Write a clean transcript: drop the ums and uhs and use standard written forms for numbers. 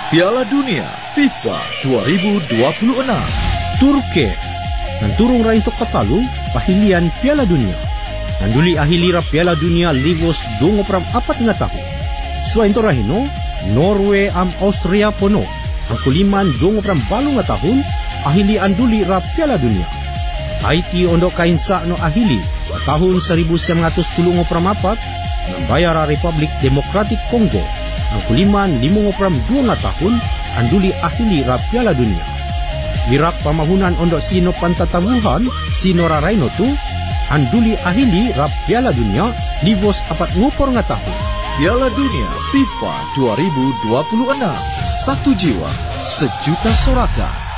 Piala Dunia FIFA 2026. Turki nanturong ra untuk katalu pahilian Piala Dunia. Nanduli ahilira Piala Dunia Livos 24 nga tahun. Suain to rahino, Norway am Austria pono. Ang kuliman 28 nga tahun ahili anduli ra Piala Dunia. Haiti ondo kainsa no ahili tahun 1934 ng Bayara Republic Democratic Congo. Ang kuliman 52 nga tahun anduli ahili ra Piala Dunia. Irak pamahunan ondo sino pantatabuhan sino raraino tu anduli ahili ra Piala Dunia Livos 4 nga tahun. Piala Dunia FIFA 2026. Satu jiwa, sejuta sorakan.